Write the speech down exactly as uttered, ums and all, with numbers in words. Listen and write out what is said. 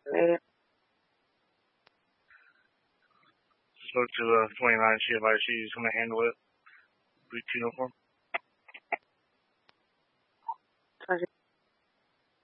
Yeah. Spoke to uh, twenty-nine, see if I see he's going to handle it. Bleach uniform.